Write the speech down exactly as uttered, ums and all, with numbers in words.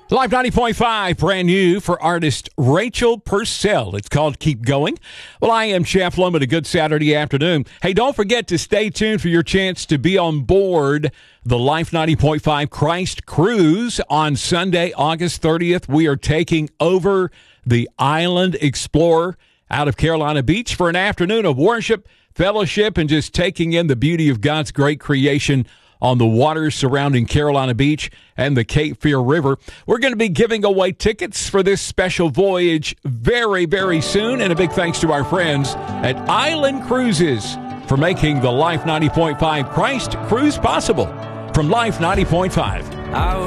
Live ninety point five, brand new for artist Rachel Purcell. It's called Keep Going. Well, I am Jeff Loman. A good Saturday afternoon. Hey, don't forget to stay tuned for your chance to be on board the Life ninety point five Christ Cruise on Sunday, August thirtieth. We are taking over the Island Explorer out of Carolina Beach for an afternoon of worship, fellowship, and just taking in the beauty of God's great creation on the waters surrounding Carolina Beach and the Cape Fear River. We're going to be giving away tickets for this special voyage very, very soon. And a big thanks to our friends at Island Cruises for making the Life ninety point five Christ Cruise possible. From Life ninety point five.